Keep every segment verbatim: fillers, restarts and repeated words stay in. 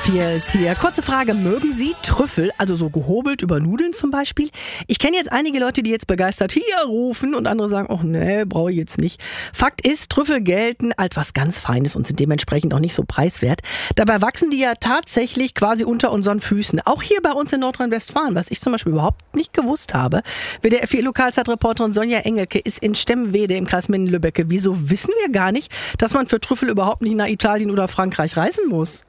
vier ist hier. Kurze Frage, mögen Sie Trüffel, also so gehobelt über Nudeln zum Beispiel? Ich kenne jetzt einige Leute, die jetzt begeistert hier rufen und andere sagen, ach nee, brauche ich jetzt nicht. Fakt ist, Trüffel gelten als was ganz Feines und sind dementsprechend auch nicht so preiswert. Dabei wachsen die ja tatsächlich quasi unter unseren Füßen. Auch hier bei uns in Nordrhein-Westfalen, was ich zum Beispiel überhaupt nicht gewusst habe. W D R vier Lokalzeitreporterin Sonja Engelke ist in Stemwede im Kreis Minden-Lübbecke. Wieso wissen wir gar nicht, dass man für Trüffel überhaupt nicht nach Italien oder Frankreich reisen muss?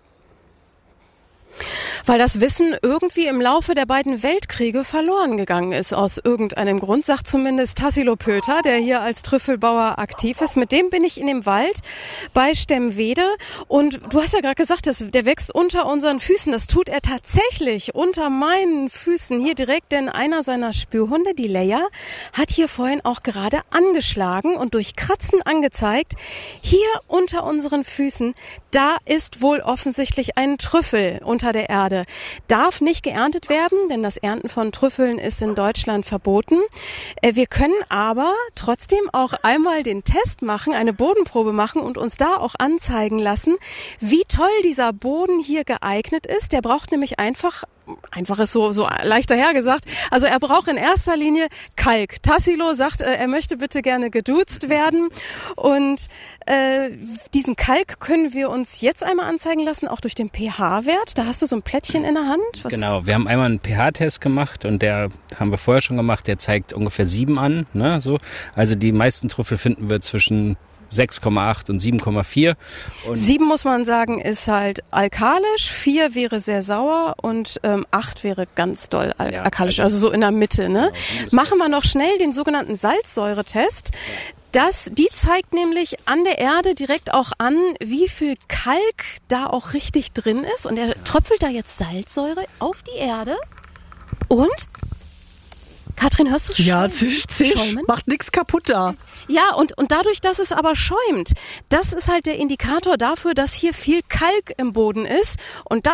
Weil das Wissen irgendwie im Laufe der beiden Weltkriege verloren gegangen ist, aus irgendeinem Grund, sagt zumindest Tassilo Pöter, der hier als Trüffelbauer aktiv ist. Mit dem bin ich in dem Wald bei Stemwede und du hast ja gerade gesagt, das, der wächst unter unseren Füßen. Das tut er tatsächlich unter meinen Füßen hier direkt, denn einer seiner Spürhunde, die Leia, hat hier vorhin auch gerade angeschlagen und durch Kratzen angezeigt, hier unter unseren Füßen, da ist wohl offensichtlich ein Trüffel unter der Erde. Darf nicht geerntet werden, denn das Ernten von Trüffeln ist in Deutschland verboten. Wir können aber trotzdem auch einmal den Test machen, eine Bodenprobe machen und uns da auch anzeigen lassen, wie toll dieser Boden hier geeignet ist. Der braucht nämlich einfach Einfach ist so, so leicht dahergesagt. Also er braucht in erster Linie Kalk. Tassilo sagt, äh, er möchte bitte gerne geduzt werden. Und äh, diesen Kalk können wir uns jetzt einmal anzeigen lassen, auch durch den pH-Wert. Da hast du so ein Plättchen in der Hand. Was Genau, wir haben einmal einen pH-Test gemacht und der haben wir vorher schon gemacht. Der zeigt ungefähr sieben an. Ne, so. Also die meisten Trüffel finden wir zwischen sechs Komma acht und sieben Komma vier. sieben muss man sagen, ist halt alkalisch, vier wäre sehr sauer und ähm, acht wäre ganz doll al- ja, alkalisch, also, also so in der Mitte. Ne? Genau, machen wir noch schnell den sogenannten Salzsäuretest. Das, die zeigt nämlich an der Erde direkt auch an, wie viel Kalk da auch richtig drin ist. Und er tröpfelt da jetzt Salzsäure auf die Erde und... Katrin, hörst du Schäumen? Ja, zisch, zisch, macht nichts kaputt da. Ja, und, und dadurch, dass es aber schäumt, das ist halt der Indikator dafür, dass hier viel Kalk im Boden ist. Und das